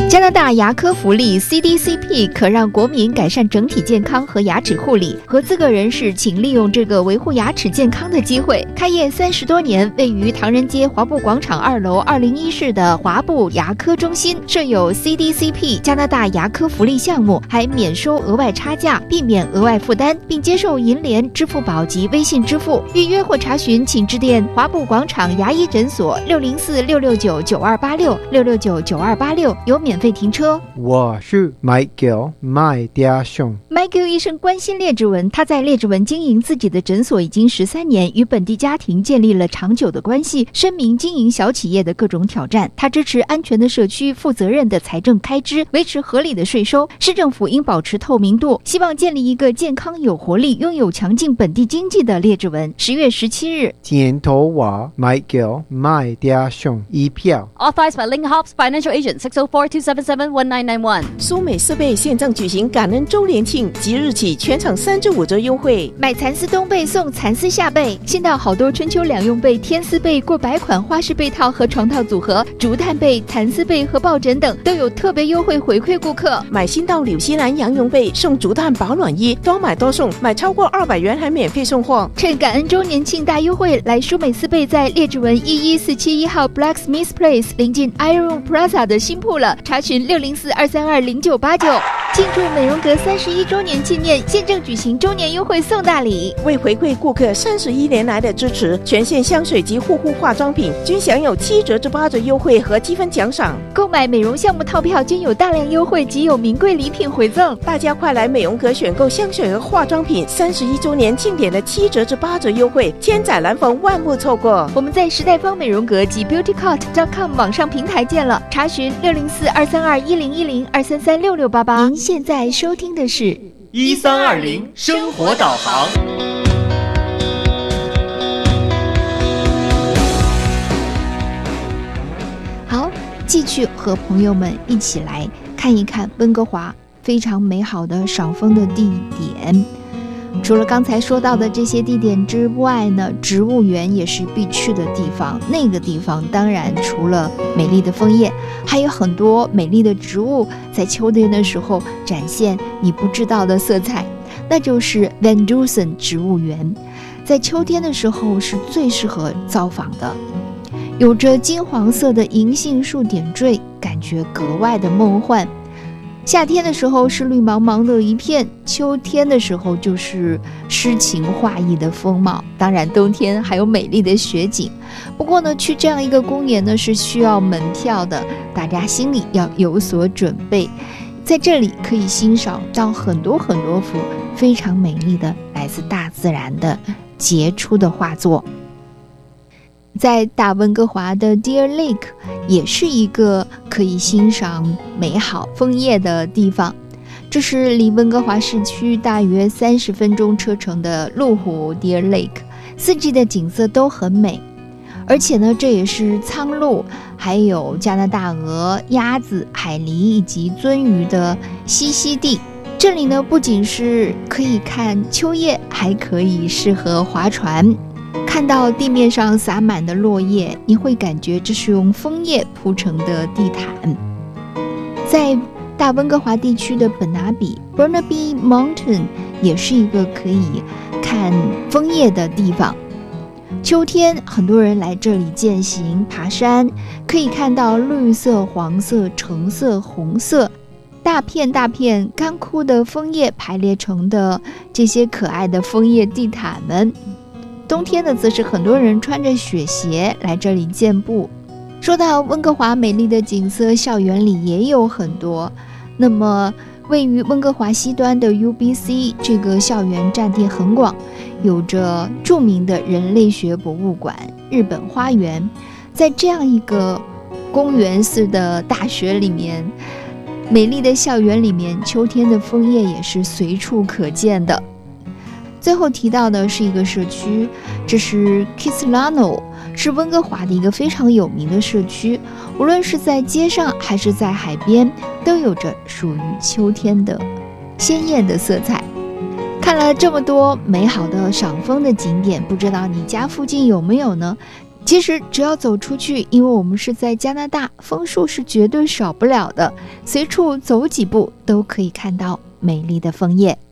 加拿大牙科福利 CDCP 可让国民改善整体健康和牙齿护理，合资格人士请利用这个维护牙齿健康的机会。开业30多年，位于唐人街华埠广场2楼201室的华埠牙科中心设有 CDCP 加拿大牙科福利项目，还免收额外差价，避免额外负担，并接受银联、支付宝及微信支付。预约或查询请致电华埠广场牙医诊所604-669-9286 有免费停车。 我是 Michael 麦家雄。 Michael 医生关心列治文，他在列治文经营自己的诊所已经13年，与本地家庭建立了长久的关系，深明经营小企业的各种挑战。他支持安全的社区、负责任的财政开支，维持合理的税收。市政府应保持透明度，希望建立一个健康、有活力、拥有强劲本地经济的列治文。10月17日， 剪头我 Michael 麦家雄一票。 Authorized by Ling Hobbs Financial Agent 604-277-1991。 苏美设备现正举行感恩周年庆，即日起全场3至5折优惠， 买蚕丝冬被送蚕丝夏被，现到好多春秋两用被、天丝被、过百款花式被套和床套组合、竹炭被、蚕丝被和抱枕等都有特别优惠回馈顾客。 买新到纽西兰羊绒被送竹炭保暖衣，多买多送，买超过200元还免费送货。 趁感恩周年庆大优惠，来舒美丝被在列治文11471号 Blacksmith Place 临近 Iron Plaza 的新铺了，查询604-232-0989。庆祝美容阁31周年纪念，现正举行周年优惠送大礼。 为回馈顾客31年来的支持，全线香水及护肤化妆品均享有7折至8折优惠和积分奖赏。 购买美容项目套票均有大量优惠及有名贵礼品回赠。 大家快来美容阁选购香水和化妆品，31周年庆典的7折至8折优惠，千载难逢，万不错过。 我们在时代芳美容阁及 beautycart.com 网上平台见了，查询604-232-1010 233-6688。您现在收听的是 1320生活导航。 好，继续和朋友们一起来看一看温哥华非常美好的赏枫的地点。除了刚才说到的这些地点之外呢，植物园也是必去的地方。那个地方当然除了美丽的枫叶，还有很多美丽的植物，在秋天的时候展现你不知道的色彩，那就是 Van Dusen 植物园。在秋天的时候是最适合造访的，有着金黄色的银杏树点缀，感觉格外的梦幻。夏天的时候是绿茫茫的一片，秋天的时候就是诗情画意的风貌，当然冬天还有美丽的雪景。不过呢，去这样一个公园呢是需要门票的，大家心里要有所准备。在这里可以欣赏到很多很多幅非常美丽的来自大自然的杰出的画作。在大温哥华的 Deer Lake 也是一个可以欣赏美好枫叶的地方，这是离温哥华市区大约30分钟车程的麓湖 Deer Lake， 四季的景色都很美，而且呢，这也是苍鹭还有加拿大鹅、鸭子、海狸以及鳟鱼的栖息地。这里呢，不仅是可以看秋叶，还可以适合划船。看到地面上洒满的落叶，你会感觉这是用枫叶铺成的地毯。在大温哥华地区的本拿比 Burnaby Mountain 也是一个可以看枫叶的地方。秋天很多人来这里健行爬山，可以看到绿色、黄色、橙色、红色大片大片干枯的枫叶排列成的这些可爱的枫叶地毯们。冬天呢，则是很多人穿着雪鞋来这里健步。说到温哥华美丽的景色，校园里也有很多。那么位于温哥华西端的 UBC 这个校园占地很广，有着著名的人类学博物馆、日本花园。在这样一个公园似的大学里面，美丽的校园里面，秋天的枫叶也是随处可见的。最后提到的是一个社区，这是 Kitsilano， 是温哥华的一个非常有名的社区，无论是在街上还是在海边，都有着属于秋天的鲜艳的色彩。看了这么多美好的赏枫的景点，不知道你家附近有没有呢？ 其实只要走出去，因为我们是在加拿大，枫树是绝对少不了的，随处走几步都可以看到美丽的枫叶。